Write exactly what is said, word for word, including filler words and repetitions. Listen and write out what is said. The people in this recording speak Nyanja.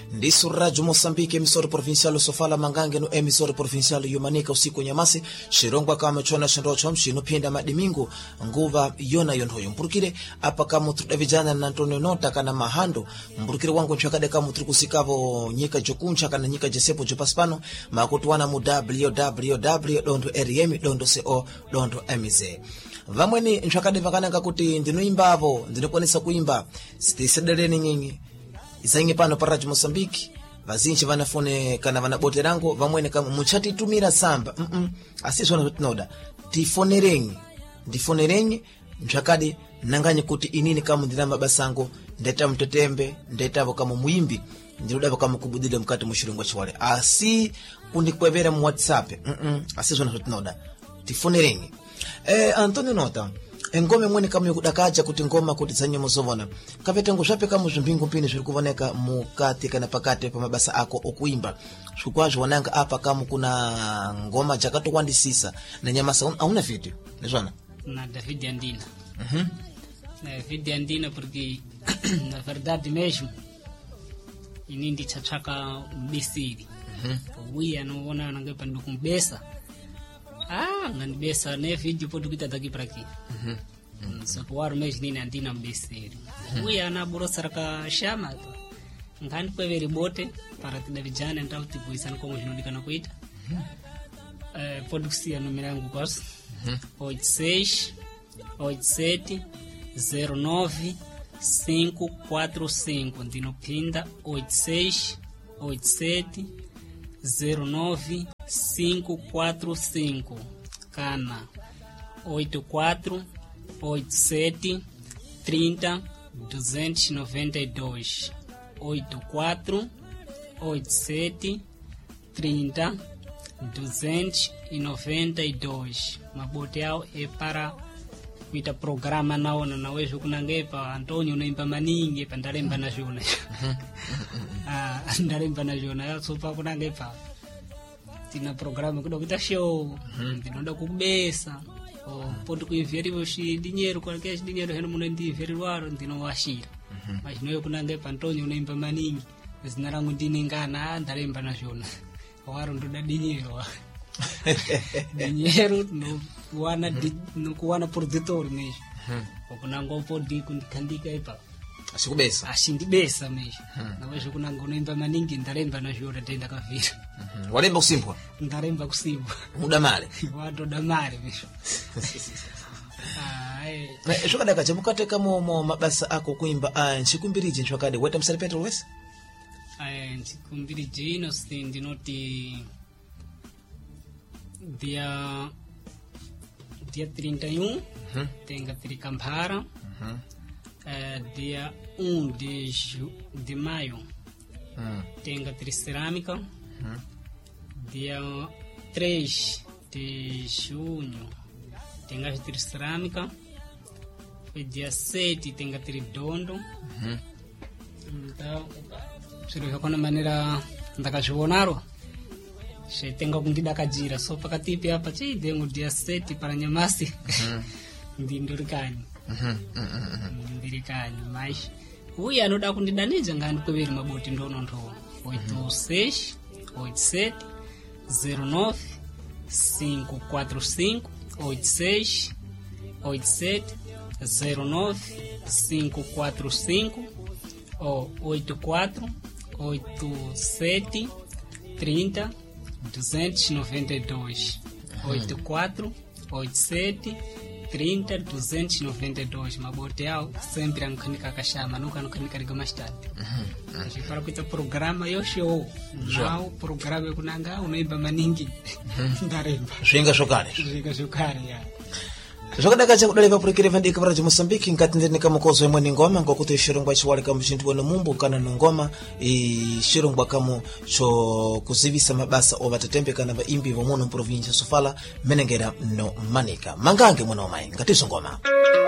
ndiso Radio Moçambique, emissora provincial Sofala Mangange no emissora provincial Yumanika usiku nyamasi shirongwa kama chona shendo chomshi no pinda madimingo nguva yona yonhoyo mpurukire apa kama truda vijana na Antonio Nota kana mahando mpurukire wangu nchakade kama trukusikavo nyika jokuncha kana nyika jesepo jopaspano makutuwana mu w w w dot r m dot co dot m z. Vamweni nchakade vakananga kuti ndinoimbavo ndinokwanisa kuimba sitisedeleni nyinyi isange pano pa Radio Moçambique vazinji vanafone kana vanaboterango vamwene kama muchati tumira samba mm -mm. asizona zotinoda tifonerenyi ndifonerenyi nchakade nanganye kuti inini kama ndina mabasango ndeta mtetembe ndetavo kama muimbi ndilodavo kama kubudile mkati mushirungwa chiwale asi kundikwevera mu WhatsApp mm -mm. asizona zotinoda tifonerenyi. Eh, Antonio Nota engome mwene kama yokudakaja kuti ngoma kuti zanyo muzovona kapetengo zvapeka muzvimbingo mpini zviri kuoneka mukati kana pakati pa mabasa ako okuimba zvikwazo wananga apa kama kuna ngoma jakatowandisisa na nyamasa hauna video ndizvona na David Andina mhm mm na David Andina porque na verdade mesmo ini ndichatsvaka mbisiri mhm mm uya noona nangepa ndikumbesa ah ngandibesa ne video podi kuita daqui para aqui mhm mm so tuaro mesmo nini Andina mbeseri uya na borosara ka chama ngani kweveri bote para tina vijana ndau tipo isana como jinodikana kuita eh podi kusia número yangu kos oito seis oito sete zero nove cinco quatro cinco ndino pinda oito seis oito sete zero nove cinco quatro cinco kana oito quatro oito sete trinta duzentos e noventa e dois oito quatro oito sete trinta duzentos e noventa e dois. Maboteao é para kuita programa naona na wewe kunangepa Antonio naimba maningi pa ndalemba na jona ah ndalemba na jona so pa kunangepa tina programa kuda kuita show ndinoda kubesa o pode kuinveri voshi dinheiro qualquer dinheiro heno muno ndi veriwaro ndino washira mas noyo kunangepa Antonio naimba maningi zinarangu ndiningana ndalemba na jona waro ndoda dinheiro dinheiro no kuwana no kuwana produtor mesmo okunango podi kundikandika ipa asikubesa ashindibesa mesmo na wewe kunango naimba maningi ndalemba na jona tenda kavira walemba kusimbwa ndalemba kusimbwa muda male wado da male mesmo ah eh shoka daka chamukate kama mo mabasa ako kuimba ah nchikumbirije nchwakade weta msali Petro wes eh nchikumbirije ino sindi noti dia dia trinta e um uhum. Tenga Tricambara uhum. uh, dia um de, ju, de maio uhum. Tenga Tricerâmica uhum. Dia três de junho tenga Tricerâmica e dia sete tenga Tridondo uhum. Então se não é maneira ndakazvionaro se tenga kundida kajira so pakatipi hapa chi dengo dia sete para nyamasi ndindurikani ndindurikani mas uya anoda kundidanija ngani kweveri maboti ndono ndo oito seis oito sete zero nove cinco quatro cinco oito seis oito sete zero nove cinco quatro cinco ou oito quatro oito sete trinta duzentos e noventa e dois oito quatro oito sete trinta duzentos e noventa e dois maboteao sempre ankanika kashama nunca ankanika liga mais tarde uhum. Para kuita programa yo show now programa kunanga unaimba maningi ndaremba shinga shokari shinga shokari ya Joga kacha kudaliva purikire vandi kabara ja Moçambique ngati ndene kama kozo yemwe ngoma ngokuti shirongwa chiwali kama chintu wana mumbu kana ngoma e shirongwa kama cho kuzivisa mabasa obatatembe kana baimbi vomono provincia Sofala menengera no manika mangange mwana wa mai ngati ngoma